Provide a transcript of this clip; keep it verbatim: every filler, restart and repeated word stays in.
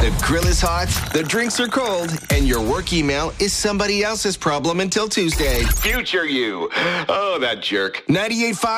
The grill is hot, the drinks are cold, and your work email is somebody else's problem until Tuesday. Future you. Oh, that jerk. ninety-eight point five